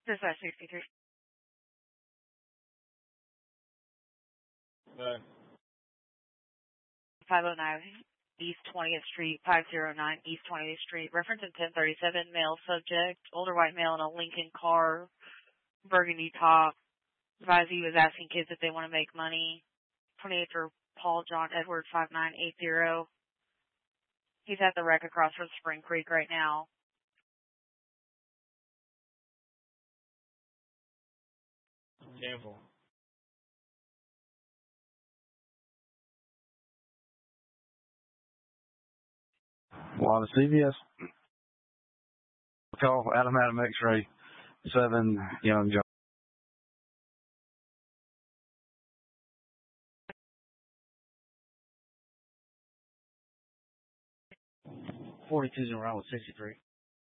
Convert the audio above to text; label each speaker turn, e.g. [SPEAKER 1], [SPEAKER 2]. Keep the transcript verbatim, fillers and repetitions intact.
[SPEAKER 1] Dispatch sixty-three.
[SPEAKER 2] Uh,
[SPEAKER 1] five oh nine East twentieth Street, five oh nine East twentieth Street. Reference in ten thirty-seven, male subject, older white male in a Lincoln car, burgundy top. Advise he was asking kids if they want to make money. twenty-eight for Paul John Edward, five nine eight zero. He's at the wreck across from Spring Creek right now.
[SPEAKER 2] Careful.
[SPEAKER 3] Well, the C V S call Adam Adam X-ray seven Young John.
[SPEAKER 4] forty-two's around with sixty-three.